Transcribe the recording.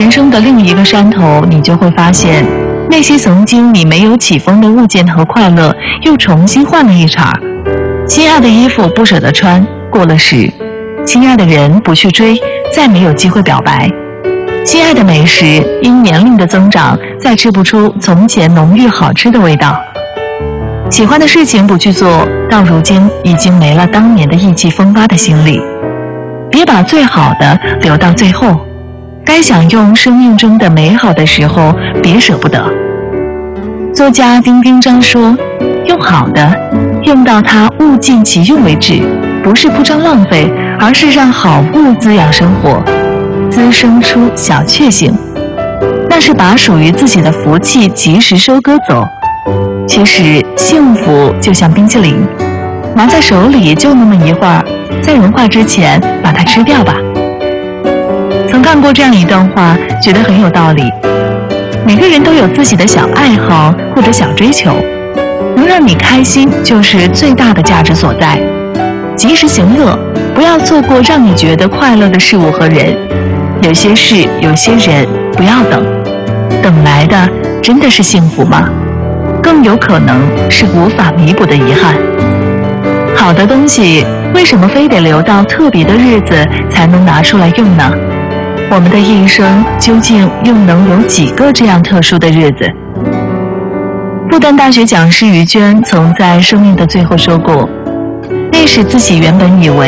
人生的另一个山头，你就会发现，那些曾经你没有起风的物件和快乐，又重新换了一茬。心爱的衣服不舍得穿，过了时；心爱的人不去追，再没有机会表白；心爱的美食因年龄的增长，再吃不出从前浓郁好吃的味道。喜欢的事情不去做，到如今已经没了当年的意气风发的心力。别把最好的留到最后，该享用生命中的美好的时候，别舍不得。作家丁丁章说，用好的，用到它物尽其用为止，不是铺张浪费，而是让好物滋养生活，滋生出小确幸。那是把属于自己的福气及时收割走。其实幸福就像冰淇淋，拿在手里就那么一会儿，在融化之前把它吃掉吧。曾看过这样一段话，觉得很有道理。每个人都有自己的小爱好或者小追求，能让你开心就是最大的价值所在。及时行乐，不要错过让你觉得快乐的事物和人。有些事，有些人，不要等，等来的真的是幸福吗？更有可能是无法弥补的遗憾。好的东西为什么非得留到特别的日子才能拿出来用呢？我们的一生究竟又能有几个这样特殊的日子？复旦大学讲师于娟曾在生命的最后说过，那时自己原本以为